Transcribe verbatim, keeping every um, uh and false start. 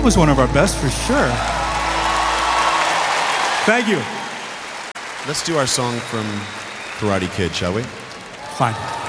was one of our best for sure. Thank you. Let's do our song from Karate Kid, shall we? Fine.